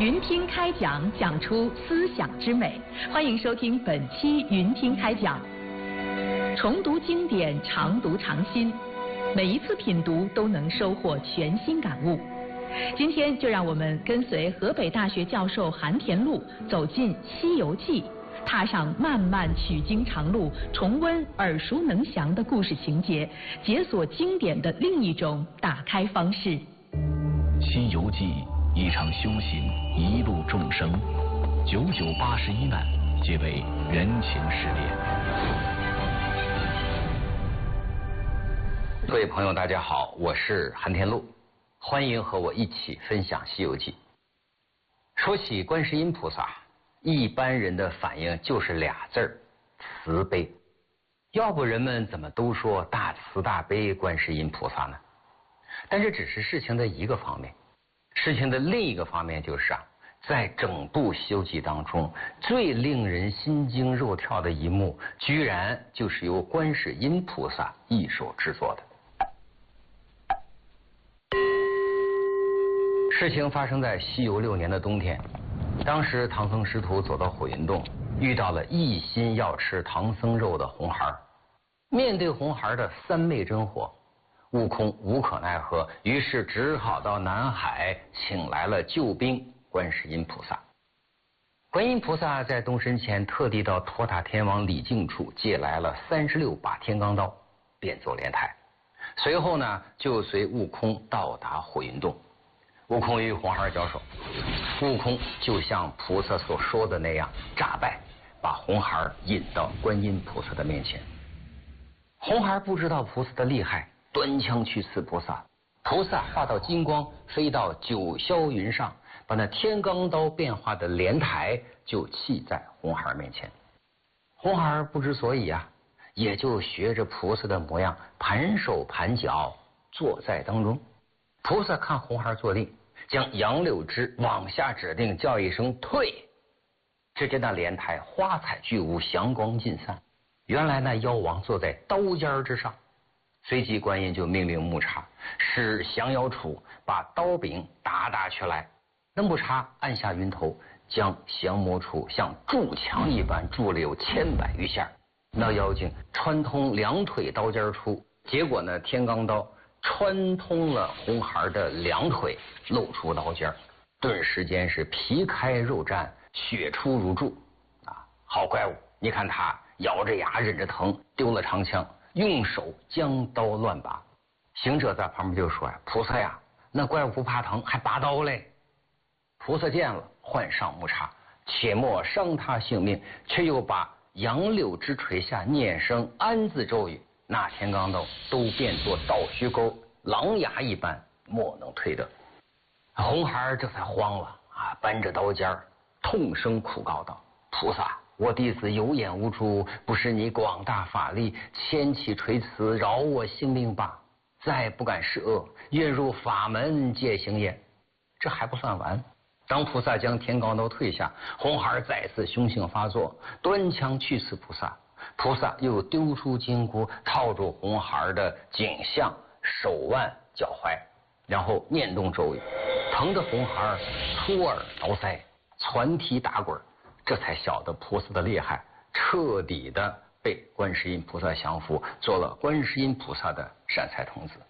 云听开讲，讲出思想之美。欢迎收听本期云听开讲。重读经典，常读常新，每一次品读都能收获全新感悟。今天就让我们跟随河北大学教授韩田禄走进《西游记》，踏上漫漫取经长路，重温耳熟能详的故事情节，解锁经典的另一种打开方式。 《西游记》一场修行，一路众生，九九八十一难，皆为人情试炼。 各位朋友，大家好，我是韩田禄，欢迎和我一起分享《西游记》。说起观世音菩萨，一般人的反应就是俩字儿：慈悲。要不人们怎么都说大慈大悲观世音菩萨呢？但这只是事情的一个方面，事情的另一个方面就是在整部《西游记》当中，最令人心惊肉跳的一幕，居然就是由观世音菩萨一手制作的。事情发生在西游6年的冬天，当时唐僧师徒走到火云洞，遇到了一心要吃唐僧肉的红孩儿。面对红孩儿的三昧真火，悟空无可奈何，于是只好到南海请来了救兵观世音菩萨。观音菩萨在动身前特地到托塔天王李靖处借来了36把天罡刀，变作莲台。随后呢，就随悟空到达火云洞。悟空与红孩交手，悟空就像菩萨所说的那样诈败，把红孩引到观音菩萨的面前。红孩不知道菩萨的厉害，端枪去刺菩萨。菩萨化道金光，飞到九霄云上，把那天罡刀变化的莲台就弃在红孩面前。红孩不知所以也就学着菩萨的模样，盘手盘脚坐在当中。菩萨看红孩坐定，将杨柳枝往下指定，叫一声退。只见那莲台花彩俱无，祥光尽散。原来那妖王坐在刀尖之上。随即观音就命令木叉使降妖杵把刀柄打去来。那木叉按下云头，将降魔杵像筑墙一般筑了有千百余下。那妖精穿通两腿刀尖出，结果呢，天罡刀穿通了红孩的两腿，露出刀尖，顿时间是皮开肉绽，血出如注好怪物！你看他咬着牙忍着疼，丢了长枪，用手将刀乱拔。行者在旁边就说菩萨那怪物不怕疼，还拔刀嘞。菩萨见了，换上木叉，且莫伤他性命，却又把杨柳枝垂下，念声安字咒语，那天罡刀都变作倒须钩，狼牙一般，莫能推得。红孩这才慌了扳着刀尖痛声苦告道：菩萨，我弟子有眼无珠，不识你广大法力，千祈垂慈，饶我性命吧！再不敢施恶，愿入法门戒行也。这还不算完，当菩萨将天罡刀退下，红孩再次凶性发作，端枪去刺菩萨。菩萨又丢出金箍，套住红孩的颈项、手腕、脚踝，然后念动咒语，疼得红孩出耳挠腮，攒蹄打滚。这才晓得菩萨的厉害，彻底的被观世音菩萨降服，做了观世音菩萨的善财童子。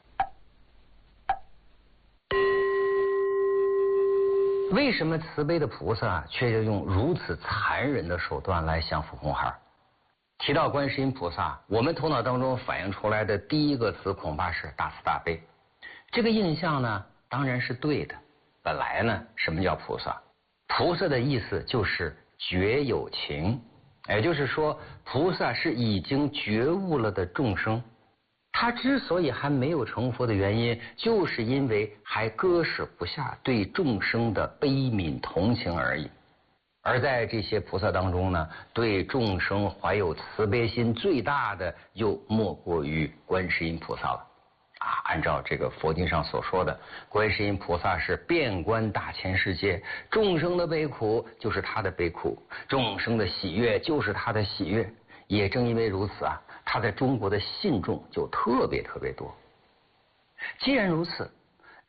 为什么慈悲的菩萨却要用如此残忍的手段来降服红孩？提到观世音菩萨，我们头脑当中反映出来的第一个词恐怕是大慈大悲。这个印象呢，当然是对的。本来呢，什么叫菩萨？菩萨的意思就是觉有情，也就是说，菩萨是已经觉悟了的众生。他之所以还没有成佛的原因，就是因为还割舍不下对众生的悲悯同情而已。而在这些菩萨当中呢，对众生怀有慈悲心最大的，又莫过于观世音菩萨了。按照这个佛经上所说的，观世音菩萨是遍观大千世界，众生的悲苦就是他的悲苦，众生的喜悦就是他的喜悦。也正因为如此他在中国的信众就特别多。既然如此，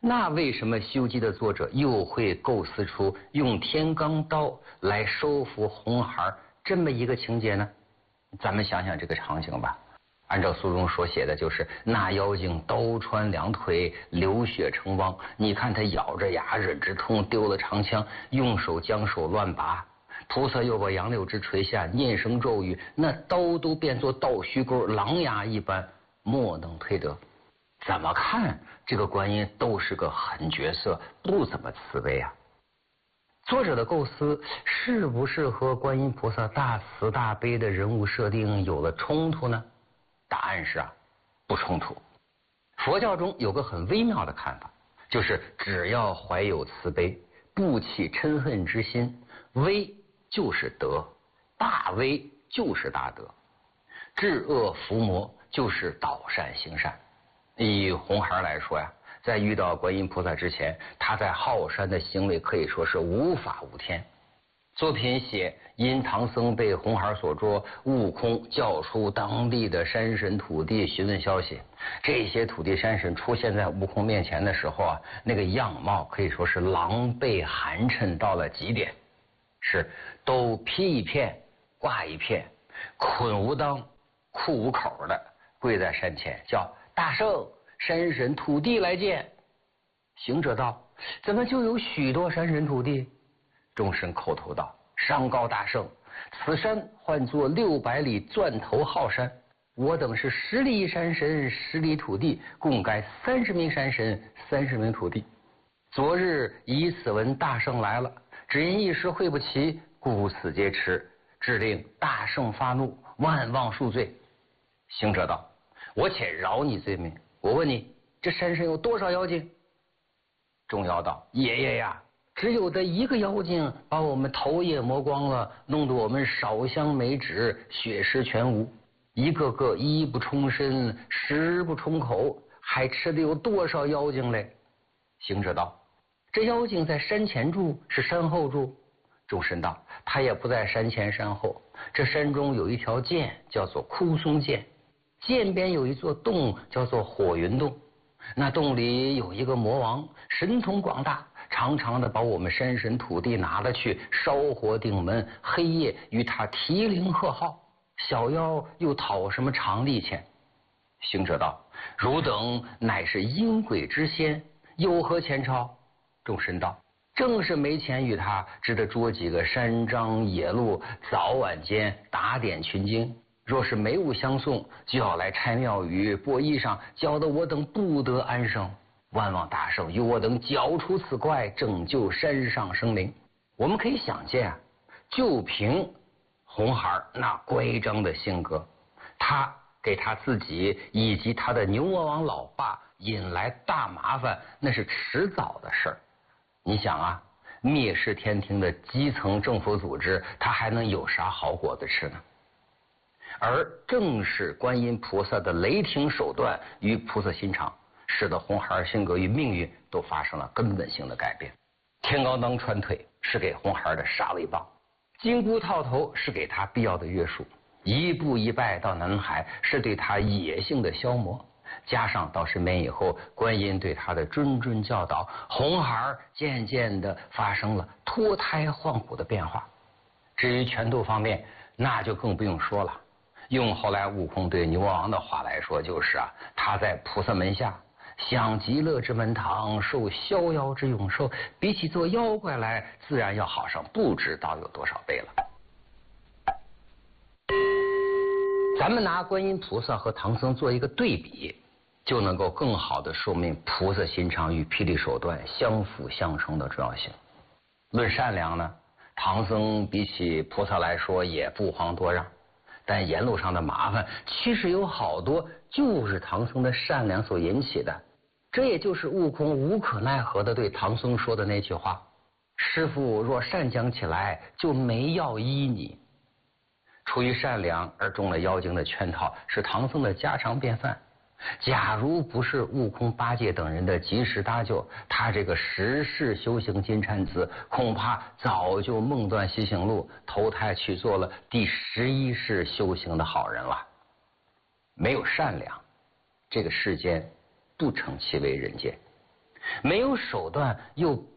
那为什么《西游记》的作者又会构思出用天罡刀来收服红孩这么一个情节呢？咱们想想这个场景吧。按照书中所写的，就是那妖精刀穿两腿，流血成汪。你看他咬着牙，忍着痛，丢了长枪，用手将手乱拔。菩萨又把杨柳枝垂下，念声咒语，那刀都变作倒须钩，狼牙一般，莫能推得。怎么看这个观音都是个狠角色，不怎么慈悲啊。作者的构思是不是和观音菩萨大慈大悲的人物设定有了冲突呢？答案是不冲突。佛教中有个很微妙的看法，就是只要怀有慈悲，不起嗔恨之心，威就是德，大威就是大德，治恶伏魔就是导善行善。以红孩来说呀，在遇到观音菩萨之前，他在浩山的行为可以说是无法无天。作品写因唐僧被红孩所捉，悟空叫出当地的山神土地询问消息。这些土地山神出现在悟空面前的时候那个样貌可以说是狼狈寒碜到了极点，是都披一片挂一片，捆无裆裤无口的跪在山前，叫大圣，山神土地来见。行者道：怎么就有许多山神土地？众神叩头道：上告大圣，此山唤作600里钻头浩山，我等是10里山神10里土地，共该30名山神30名土地。昨日以此闻大圣来了，只因一时会不齐，故此皆迟，致令大圣发怒，万望恕罪。行者道：我且饶你罪名，我问你，这山上有多少妖精？众妖道：爷爷呀，只有的一个妖精把我们头也磨光了，弄得我们烧香没纸，血食全无，一个个衣不冲身，食不冲口，还吃的有多少妖精嘞？行者道：这妖精在山前住，是山后住？众神道：他也不在山前山后，这山中有一条涧，叫做枯松涧，涧边有一座洞，叫做火云洞。那洞里有一个魔王，神通广大，常常的把我们山神土地拿了去烧火顶门，黑夜与他提铃喝号，小妖又讨什么常利钱？行者道：汝等乃是阴鬼之仙，有何前朝？众神道：正是没钱与他，只得捉几个山獐野鹿，早晚间打点群经。若是没物相送，就要来拆庙宇剥衣裳，搅得我等不得安生。万望大圣与我等剿除此怪，拯救山上生灵。我们可以想见就凭红孩那乖张的性格，他给他自己以及他的牛魔王老爸引来大麻烦，那是迟早的事儿。你想灭世天庭的基层政府组织，他还能有啥好果子吃呢？而正是观音菩萨的雷霆手段与菩萨心肠，使得红孩性格与命运都发生了根本性的改变。天罡刀穿腿是给红孩的杀威棒，金箍套头是给他必要的约束，一步一拜到南海是对他野性的消磨，加上到身边以后观音对他的谆谆教导，红孩渐渐的发生了脱胎换骨的变化。至于拳头方面，那就更不用说了。用后来悟空对牛魔王的话来说，就是他在菩萨门下享极乐之门堂，受逍遥之永寿，比起做妖怪来，自然要好上不知道有多少倍了。咱们拿观音菩萨和唐僧做一个对比，就能够更好的说明菩萨心肠与霹雳手段相辅相成的重要性。论善良呢，唐僧比起菩萨来说也不遑多让，但沿路上的麻烦其实有好多就是唐僧的善良所引起的。这也就是悟空无可奈何的对唐僧说的那句话：师父若善讲起来，就没要依你。出于善良而中了妖精的圈套，是唐僧的家常便饭。假如不是悟空、八戒等人的及时搭救，他这个10世修行金蝉子恐怕早就梦断西行路，投胎去做了第11世修行的好人了。没有善良，这个世间不成其为人间。 没有手段又